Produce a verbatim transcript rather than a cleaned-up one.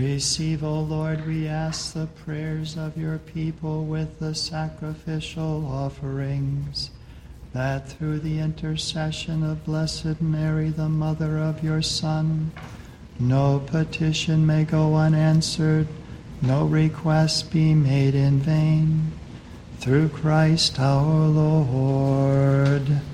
Receive, O Lord, we ask, the prayers of your people with the sacrificial offerings, that through the intercession of Blessed Mary, the Mother of your Son, no petition may go unanswered, no request be made in vain. Through Christ our Lord.